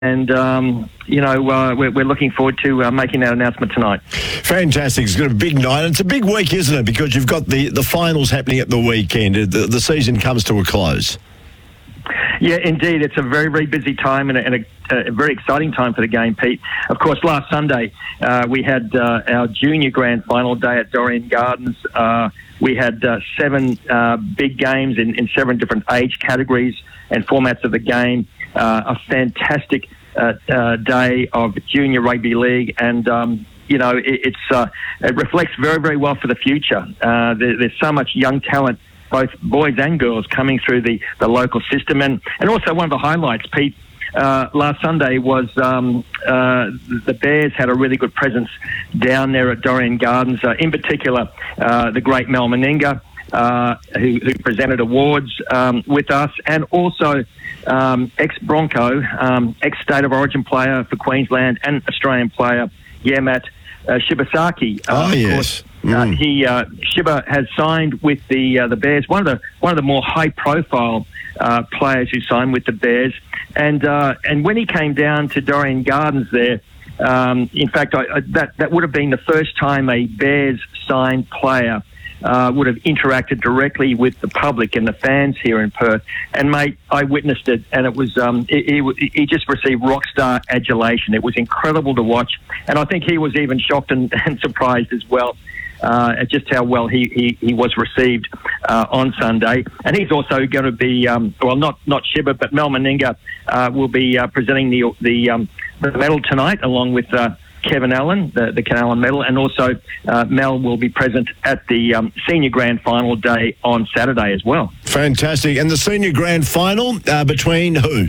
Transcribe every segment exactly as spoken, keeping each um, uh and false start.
And, um, you know, uh, we're, we're looking forward to uh, making that announcement tonight. Fantastic. It's got a big night. It's a big week, isn't it? Because you've got the, the finals happening at the weekend. The, the season comes to a close. Yeah, indeed. It's a very, very busy time and a, and a, a very exciting time for the game, Pete. Of course, last Sunday uh, we had uh, our junior grand final day at Dorrien Gardens. Uh, we had uh, seven uh, big games in, in seven different age categories and formats of the game. Uh, a fantastic uh, uh, day of junior rugby league, and um, you know it, it's uh, it reflects very, very well for the future. Uh, there, there's so much young talent, both boys and girls, coming through the, the local system, and, and also one of the highlights, Pete, uh, last Sunday was um, uh, the Bears had a really good presence down there at Dorrien Gardens. Uh, in particular, uh, the great Mel Meninga, uh, who, who presented awards um, with us, and also um, ex-Bronco, um, ex-State of Origin player for Queensland and Australian player, Yermat uh, Shibasaki. Uh, oh, yes. Course, mm. uh, he uh, Shiba has signed with the uh, the Bears, one of the one of the more high-profile uh, players who signed with the Bears, and uh, and when he came down to Dorrien Gardens there, um, in fact, I, I, that that would have been the first time a Bears signed player Uh, would have interacted directly with the public and the fans here in Perth. And, mate, I witnessed it, and it was um, he, he, he just received rock star adulation. It was incredible to watch, and I think he was even shocked and, and surprised as well uh, at just how well he, he, he was received uh, on Sunday. And he's also going to be, um, well, not not Shiba, but Mel Meninga uh, will be uh, presenting the, the, um, the medal tonight, along with Uh, Kevin Allen, the, the Ken Allen medal, and also uh, Mel will be present at the um, senior grand final day on Saturday as well. Fantastic. And the senior grand final uh, between who?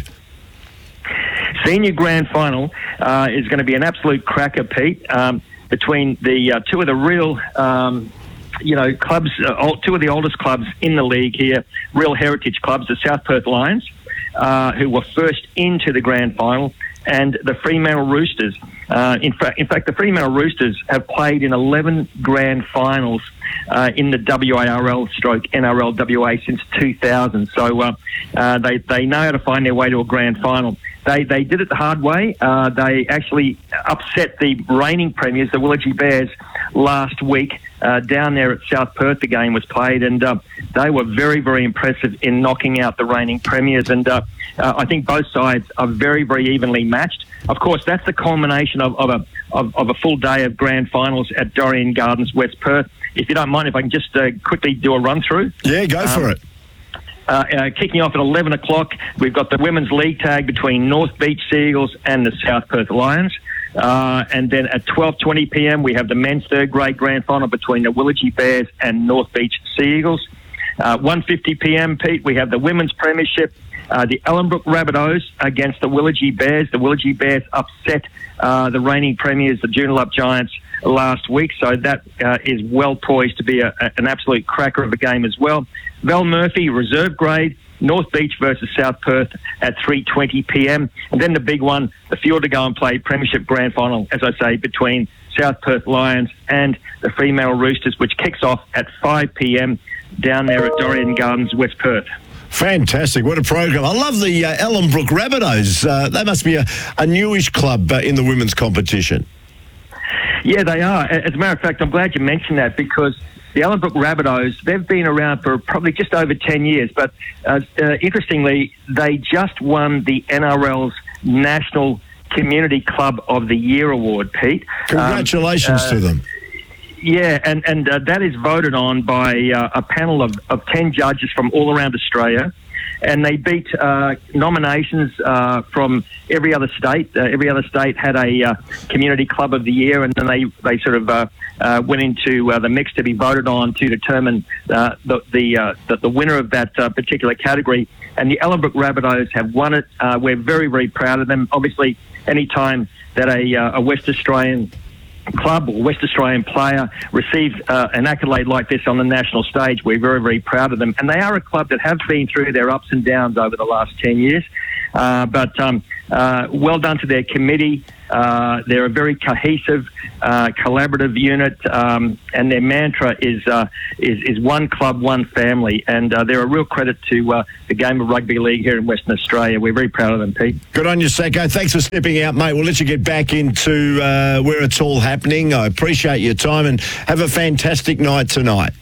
Senior grand final uh, is going to be an absolute cracker, Pete, um, between the uh, two of the real, um, you know, clubs, uh, two of the oldest clubs in the league here, real heritage clubs, the South Perth Lions, uh, who were first into the grand final, and the Fremantle Roosters. Uh, in fact, in fact, the Fremantle Roosters have played in eleven grand finals uh, in the W A R L stroke N R L W A since two thousand. So uh, uh, they they know how to find their way to a grand final. They they did it the hard way. Uh, they actually upset the reigning premiers, the Willagee Bears, last week uh, down there at South Perth. The game was played, and uh, they were very, very impressive in knocking out the reigning premiers. And uh, uh, I think both sides are very, very evenly matched. Of course, that's the culmination of, of a of, of a full day of grand finals at Dorrien Gardens, West Perth. If you don't mind, if I can just uh, quickly do a run through. Yeah, go for um, it. Uh, uh, kicking off at eleven o'clock, we've got the women's league tag between North Beach Sea Eagles and the South Perth Lions. Uh, and then at twelve twenty p.m, we have the men's third grade grand final between the Willagee Bears and North Beach Sea Eagles. Uh, one fifty p.m, Pete, we have the women's premiership, uh, the Ellenbrook Rabbitohs against the Willagee Bears. The Willagee Bears upset uh, the reigning premiers, the Joondalup Giants, last week, so that uh, is well poised to be a, a, an absolute cracker of a game as well. Val Murphy, reserve grade, North Beach versus South Perth at three twenty p.m. And then the big one, the Field to Go and Play Premiership Grand Final, as I say, between South Perth Lions and the Fremantle Roosters, which kicks off at five p.m. down there at Dorrien Gardens, West Perth. Fantastic. What a program. I love the uh, Ellenbrook Rabbitohs. Uh, they must be a, a newish club uh, in the women's competition. Yeah, they are. As a matter of fact, I'm glad you mentioned that, because the Ellenbrook Rabbitohs, they've been around for probably just over ten years. But uh, uh, interestingly, they just won the N R L's National Community Club of the Year award, Pete. Congratulations um, uh, to them. Yeah, and, and uh, that is voted on by uh, a panel of, of ten judges from all around Australia. And they beat uh, nominations uh, from every other state. Uh, every other state had a uh, Community Club of the Year, and then they, they sort of uh, uh, went into uh, the mix to be voted on to determine uh, the the, uh, the the winner of that uh, particular category. And the Ellenbrook Rabbitohs have won it. Uh, we're very, very proud of them. Obviously, any time that a, uh, a West Australian club or West Australian player receives uh, an accolade like this on the national stage, we're very, very proud of them. And they are a club that have been through their ups and downs over the last ten years. Uh, but um, uh, well done to their committee. Uh, they're a very cohesive, uh, collaborative unit, um, and their mantra is, uh, is is one club, one family. And uh, they're a real credit to uh, the game of rugby league here in Western Australia. We're very proud of them, Pete. Good on you, Sacco. Thanks for stepping out, mate. We'll let you get back into uh, where it's all happening. I appreciate your time and have a fantastic night tonight.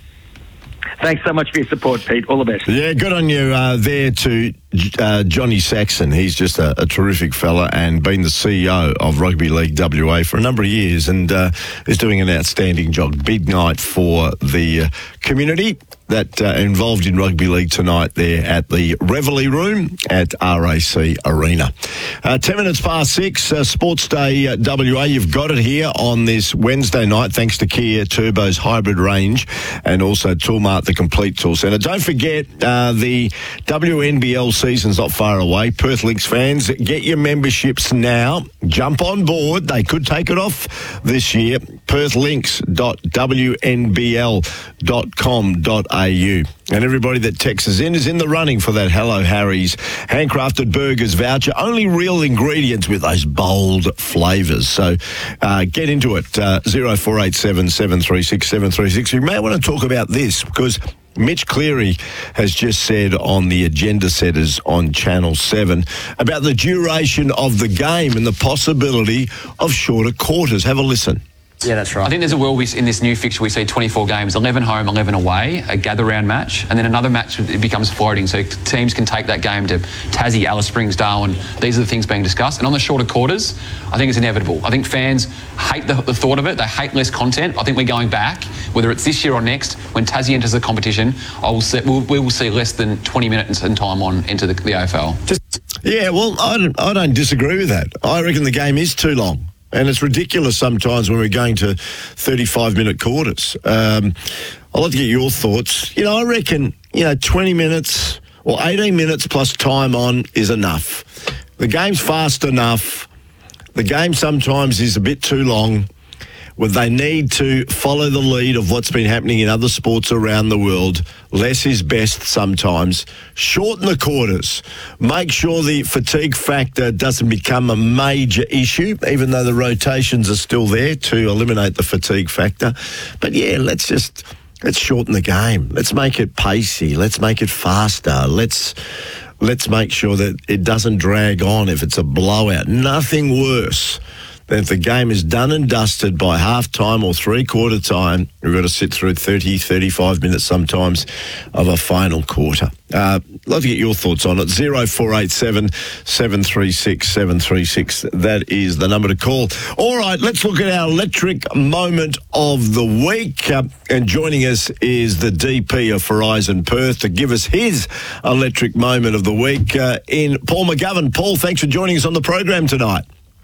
Thanks so much for your support, Pete. All the best. Yeah, good on you uh, there to uh, Johnny Saxon. He's just a, a terrific fella and been the C E O of Rugby League W A for a number of years and uh, is doing an outstanding job. Big night for the uh, community that uh, involved in rugby league tonight there at the Reveille Room at R A C Arena. Uh, ten minutes past six, uh, Sports Day uh, W A. You've got it here on this Wednesday night thanks to Kia Turbo's hybrid range and also Toolmart, the complete tool centre. Don't forget uh, the W N B L season's not far away. Perth Lynx fans, get your memberships now. Jump on board. They could take it off this year. perth lynx dot w n b l dot com dot a u. And everybody that texts us in is in the running for that Hello Harry's handcrafted burgers voucher. Only real ingredients with those bold flavours. So uh, get into it. Uh, zero four eight seven, seven three six, seven three six. You may want to talk about this because Mitch Cleary has just said on the Agenda Setters on Channel seven about the duration of the game and the possibility of shorter quarters. Have a listen. Yeah, that's right. I think there's a world we, in this new fixture we see twenty-four games, eleven home, eleven away, a gather-round match, and then another match it becomes floating, so teams can take that game to Tassie, Alice Springs, Darwin. These are the things being discussed. And on the shorter quarters, I think it's inevitable. I think fans hate the, the thought of it. They hate less content. I think we're going back, whether it's this year or next, when Tassie enters the competition, I will see, we'll, we will see less than twenty minutes in time on into the, the A F L. Just, yeah, well, I don't, I don't disagree with that. I reckon the game is too long. And it's ridiculous sometimes when we're going to thirty-five minute quarters. Um, I'd like to get your thoughts. You know, I reckon, you know, twenty minutes or eighteen minutes plus time on is enough. The game's fast enough. The game sometimes is a bit too long. Where they need to follow the lead of what's been happening in other sports around the world. Less is best sometimes. Shorten the quarters. Make sure the fatigue factor doesn't become a major issue, even though the rotations are still there to eliminate the fatigue factor. But yeah, let's just, let's shorten the game. Let's make it pacey. Let's make it faster. Let's, let's make sure that it doesn't drag on if it's a blowout. Nothing worse. If the game is done and dusted by half-time or three-quarter time, we've got to sit through thirty, thirty-five minutes sometimes of a final quarter. Uh, love to get your thoughts on it. zero four eight seven, seven three six, seven three six. That is the number to call. All right, let's look at our electric moment of the week. Uh, and joining us is the D P of Horizon Perth to give us his electric moment of the week uh, in Paul McGovern. Paul, thanks for joining us on the program tonight.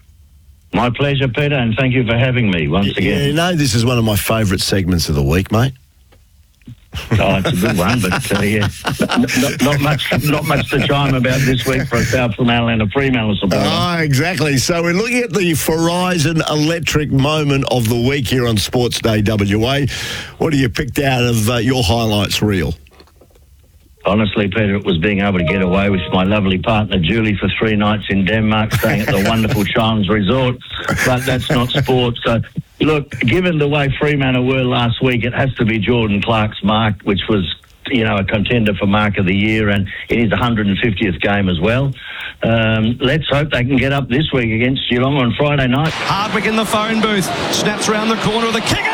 My pleasure, Peter, and thank you for having me once again. Yeah, you know, this is one of my favourite segments of the week, mate. Oh, it's a good one, but uh, yeah, not, not much, not much to chime about this week for a South Fremantle and a Fremantle supporter. Oh, exactly. So we're looking at the Horizon electric moment of the week here on Sports Day W A. What have you picked out of uh, your highlights reel? Honestly, Peter, it was being able to get away with my lovely partner, Julie, for three nights in Denmark, staying at the wonderful Charms Resort. But that's not sport. So, look, given the way Fremantle were last week, it has to be Jordan Clark's mark, which was, you know, a contender for Mark of the Year, and it is the one hundred fiftieth game as well. Um, let's hope they can get up this week against Geelong on Friday night. Hardwick in the phone booth, snaps round the corner of the kick.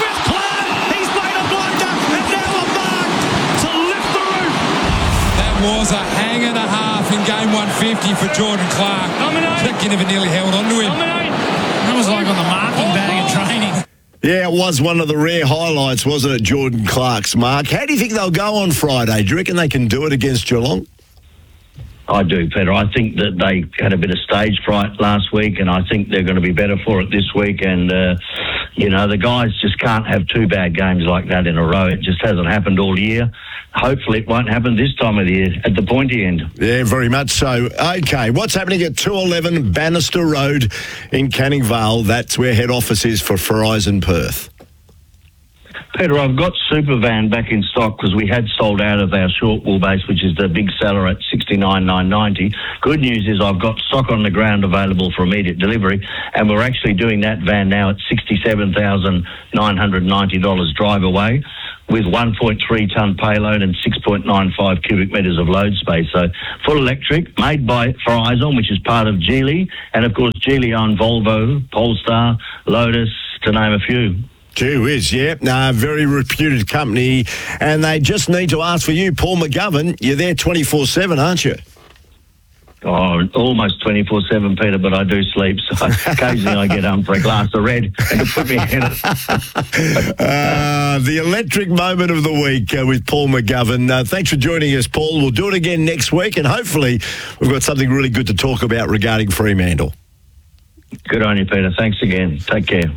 Was a hang and a half in game one fifty for Jordan Clark. Kick never nearly held on to him. That was like on the marking bag in training. Yeah, it was one of the rare highlights, wasn't it, Jordan Clark's mark? How do you think they'll go on Friday? Do you reckon they can do it against Geelong? I do, Peter. I think that they had a bit of stage fright last week, and I think they're going to be better for it this week. And, uh, you know, the guys just can't have two bad games like that in a row. It just hasn't happened all year. Hopefully it won't happen this time of the year at the pointy end. Yeah, very much so. Okay, what's happening at two eleven Bannister Road in Canning Vale? That's where head office is for Horizon Perth. Peter, I've got Supervan back in stock because we had sold out of our short wheelbase, which is the big seller at sixty-nine thousand nine hundred ninety. Good news is I've got stock on the ground available for immediate delivery, and we're actually doing that van now at sixty-seven thousand nine hundred ninety dollars drive away, with one point three tonne payload and six point nine five cubic metres of load space. So full electric, made by Verizon, which is part of Geely, and of course Geely own Volvo, Polestar, Lotus, to name a few. Gee whiz, yeah. Uh, very reputed company, and they just need to ask for you, Paul McGovern. You're there twenty-four seven, aren't you? Oh, almost twenty-four seven, Peter, but I do sleep, so occasionally I get home for a glass of red and to put me in it. uh, the electric moment of the week uh, with Paul McGovern. Uh, thanks for joining us, Paul. We'll do it again next week, and hopefully we've got something really good to talk about regarding Fremantle. Good on you, Peter. Thanks again. Take care.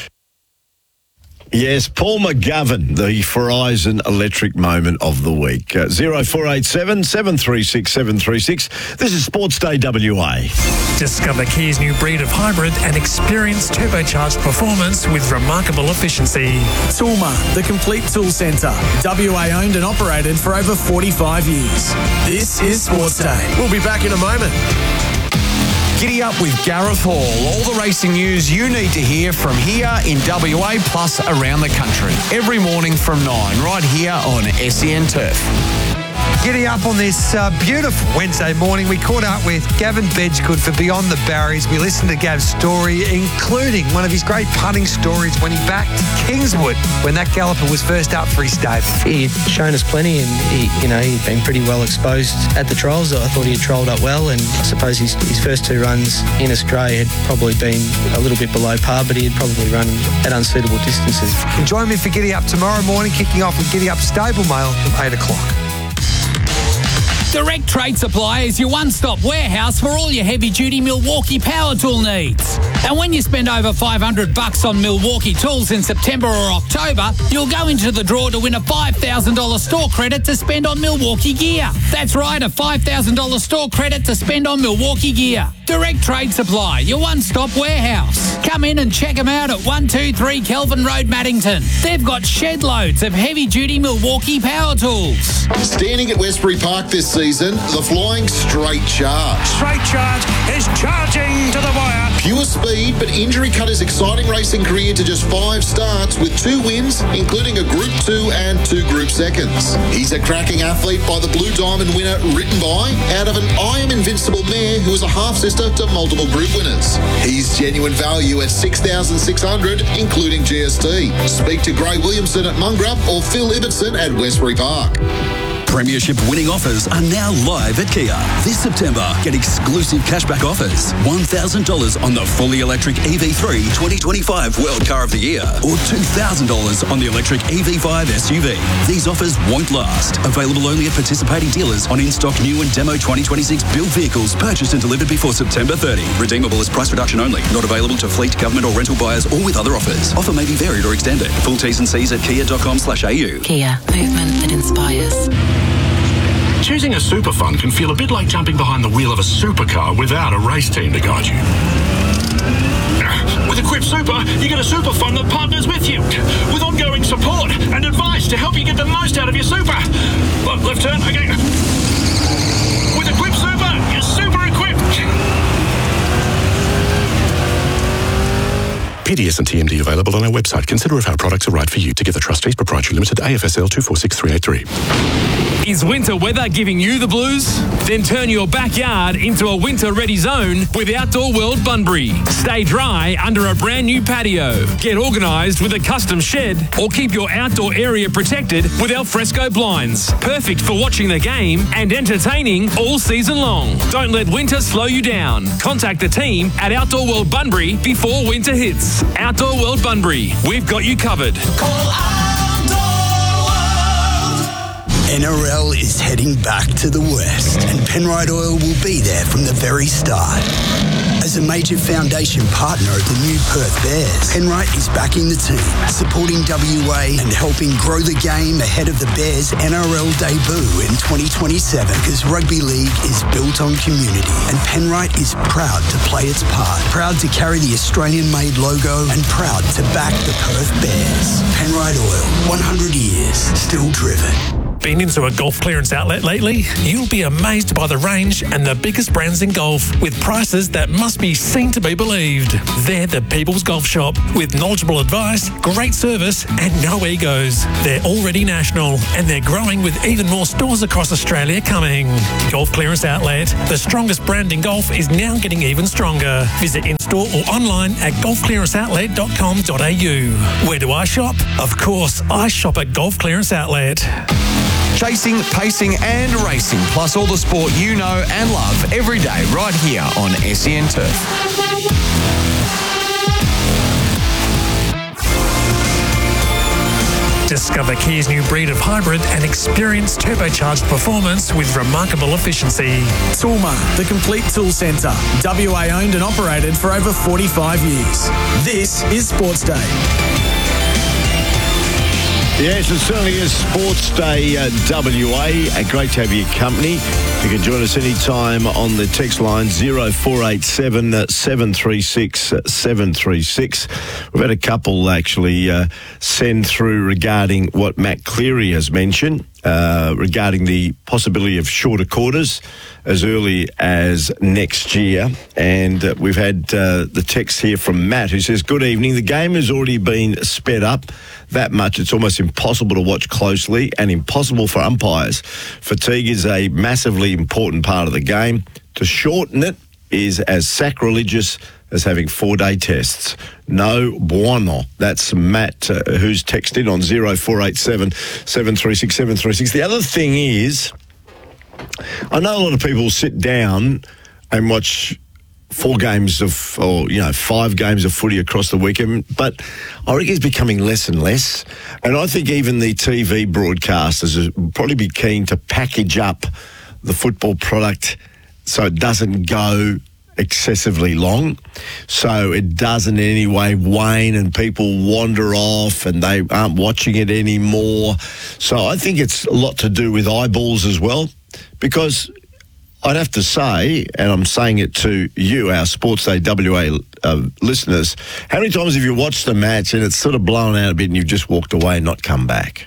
Yes, Paul McGovern, the Verizon electric moment of the week. Uh, zero four eight seven, seven three six, seven three six. This is Sports Day W A. Discover Kia's new breed of hybrid and experience turbocharged performance with remarkable efficiency. Toolmart, the complete tool centre. W A owned and operated for over forty-five years. This is Sports Day. We'll be back in a moment. Giddy up with Gareth Hall. All the racing news you need to hear from here in W A plus around the country. Every morning from nine, right here on S E N Turf. Giddy up on this uh, beautiful Wednesday morning. We caught up with Gavin Bedggood for Beyond the Barriers. We listened to Gav's story, including one of his great punting stories when he backed Kingswood when that galloper was first up for his stable. He'd shown us plenty, and he, you know, he'd been pretty well exposed at the trials. I thought he had trolled up well, and I suppose his, his first two runs in Australia had probably been a little bit below par, but he had probably run at unsuitable distances. And join me for Giddy Up tomorrow morning, kicking off with Giddy Up Stable Mail from eight o'clock. Direct Trade Supply is your one-stop warehouse for all your heavy-duty Milwaukee power tool needs. And when you spend over five hundred bucks on Milwaukee tools in September or October, you'll go into the draw to win a five thousand dollars store credit to spend on Milwaukee gear. That's right, a five thousand dollars store credit to spend on Milwaukee gear. Direct Trade Supply, your one-stop warehouse. Come in and check them out at one two three Kelvin Road, Maddington. They've got shed loads of heavy-duty Milwaukee power tools. Standing at Westbury Park this season, the Flying Straight Charge. Straight Charge is charging to the wire. Pure speed, but injury cut his exciting racing career to just five starts with two wins, including a Group two and two Group seconds. He's a cracking athlete by the Blue Diamond winner written by, out of an I Am Invincible mare who is a half-sister to multiple Group winners. He's genuine value at six thousand six hundred dollars, including G S T. Speak to Gray Williamson at Mungrup or Phil Ibbotson at Westbury Park. Premiership winning offers are now live at Kia. This September, get exclusive cashback offers. one thousand dollars on the fully electric E V three twenty twenty-five World Car of the Year or two thousand dollars on the electric E V five S U V. These offers won't last. Available only at participating dealers on in-stock new and demo twenty twenty-six built vehicles purchased and delivered before September thirtieth. Redeemable as price reduction only. Not available to fleet, government or rental buyers or with other offers. Offer may be varied or extended. Full T's and C's at kia dot com slash a u. Kia. Movement that inspires. Choosing a super fund can feel a bit like jumping behind the wheel of a supercar without a race team to guide you. With Equip Super, you get a super fund that partners with you, with ongoing support and advice to help you get the most out of your super. Look, left turn, okay. With Equip Super, you're super equipped. P D S and T M D available on our website. Consider if our products are right for you. Together Trustees Proprietary Limited, A F S L two four six three eight three. Is winter weather giving you the blues? Then turn your backyard into a winter-ready zone with Outdoor World Bunbury. Stay dry under a brand new patio. Get organised with a custom shed or keep your outdoor area protected with al fresco blinds. Perfect for watching the game and entertaining all season long. Don't let winter slow you down. Contact the team at Outdoor World Bunbury before winter hits. Outdoor World Bunbury. We've got you covered. N R L is heading back to the West, and Penrite Oil will be there from the very start. A As a major foundation partner of the new Perth Bears, Penrite is backing the team, supporting W A and helping grow the game ahead of the Bears' N R L debut in twenty twenty-seven, because rugby league is built on community and Penrite is proud to play its part, proud to carry the Australian-made logo and proud to back the Perth Bears. Penrite Oil, one hundred years, still driven. Been into a golf clearance outlet lately? You'll be amazed by the range and the biggest brands in golf, with prices that must be seen to be believed. They're the People's Golf Shop, with knowledgeable advice, great service and no egos. They're already national and they're growing, with even more stores across Australia coming. Golf Clearance Outlet, the strongest brand in golf, is now getting even stronger. Visit in-store or online at golf clearance outlet dot com dot a u. Where do I shop? Of course, I shop at Golf Clearance Outlet. Chasing, pacing and racing, plus all the sport you know and love every day right here on S E N Turf. Discover Kia's new breed of hybrid and experience turbocharged performance with remarkable efficiency. Toolmart, the complete tool centre. W A owned and operated for over forty-five years. This is Sports Day. Yes, it certainly is Sports Day uh, W A. Uh, great to have your company. You can join us anytime on the text line zero four eight seven, seven three six, seven three six. We've had a couple actually uh, send through regarding what Matt Cleary has mentioned uh, regarding the possibility of shorter quarters as early as next year. And uh, we've had uh, the text here from Matt, who says, good evening. The game has already been sped up that much. It's almost impossible to watch closely and impossible for umpires. Fatigue is a massively important part of the game. To shorten it is as sacrilegious as having four-day tests. No bueno. That's Matt, uh, who's texted on zero four eight seven, seven three six, seven three six. The other thing is, I know a lot of people sit down and watch four games of, or, you know, five games of footy across the weekend, but I reckon it's becoming less and less. And I think even the T V broadcasters will probably be keen to package up the football product so it doesn't go excessively long, so it doesn't in any way wane and people wander off and they aren't watching it anymore. So I think it's a lot to do with eyeballs as well, because I'd have to say, and I'm saying it to you, our Sports Day W A uh, listeners, how many times have you watched the match and it's sort of blown out a bit and you've just walked away and not come back?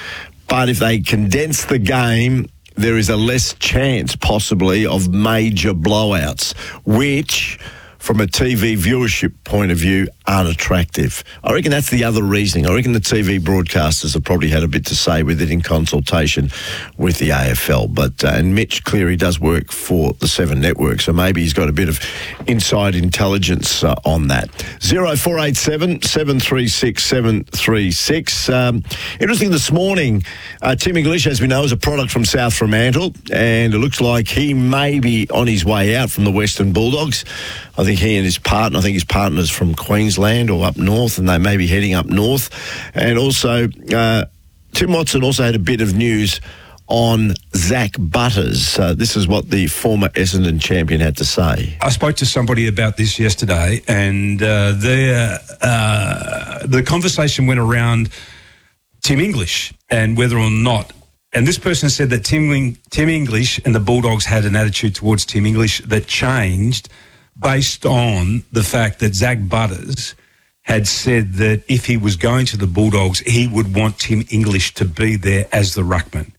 But if they condense the game, there is a less chance, possibly, of major blowouts, which, from a T V viewership point of view, aren't attractive. I reckon that's the other reasoning. I reckon the T V broadcasters have probably had a bit to say with it in consultation with the A F L. But uh, and Mitch Cleary does work for the Seven Network, so maybe he's got a bit of inside intelligence uh, on that. zero four eight seven, seven three six, seven three six. Um, interesting this morning, uh, Tim English, as we know, is a product from South Fremantle, and it looks like he may be on his way out from the Western Bulldogs. I think he and his partner, I think his partner's from Queensland or up north, and they may be heading up north. And also, uh, Tim Watson also had a bit of news on Zach Butters. Uh, this is what the former Essendon champion had to say. I spoke to somebody about this yesterday, and uh, the, uh, the conversation went around Tim English and whether or not, and this person said that Tim, Tim English and the Bulldogs had an attitude towards Tim English that changed based on the fact that Zach Butters had said that if he was going to the Bulldogs, he would want Tim English to be there as the ruckman.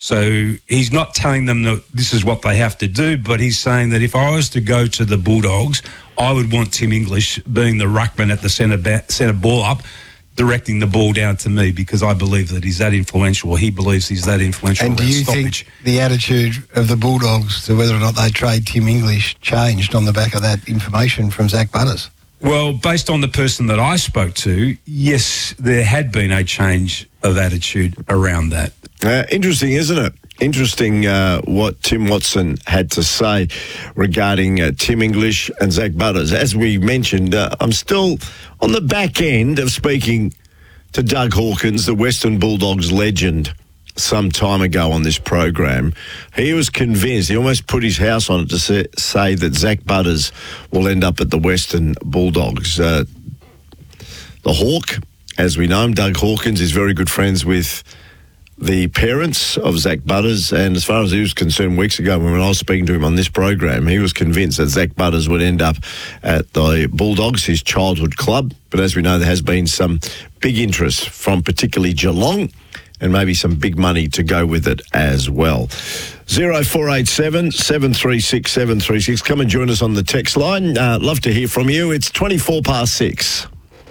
So he's not telling them that this is what they have to do, but he's saying that if I was to go to the Bulldogs, I would want Tim English being the ruckman at the centre ba- centre ball up, directing the ball down to me, because I believe that he's that influential, or he believes he's that influential. And do you stoppage. think the attitude of the Bulldogs to whether or not they trade Tim English changed on the back of that information from Zach Butters? Well, based on the person that I spoke to, yes, there had been a change of attitude around that. Uh, interesting, isn't it? Interesting uh, what Tim Watson had to say regarding uh, Tim English and Zach Butters. As we mentioned, uh, I'm still on the back end of speaking to Doug Hawkins, the Western Bulldogs legend. some time ago on this program. He was convinced, he almost put his house on it to say, say that Zach Butters will end up at the Western Bulldogs. Uh, the Hawk, as we know him, Doug Hawkins, is very good friends with the parents of Zach Butters, and as far as he was concerned weeks ago when I was speaking to him on this program, he was convinced that Zach Butters would end up at the Bulldogs, his childhood club. But as we know, there has been some big interest from particularly Geelong, and maybe some big money to go with it as well. oh four eight seven, seven three six, seven three six. Come and join us on the text line. Uh, love to hear from you. It's twenty-four past six.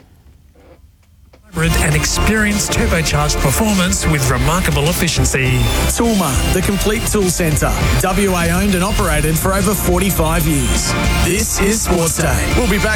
And experienced turbocharged performance with remarkable efficiency. Toolmart, the complete tool centre. W A owned and operated for over forty-five years. This is Sports Day. We'll be back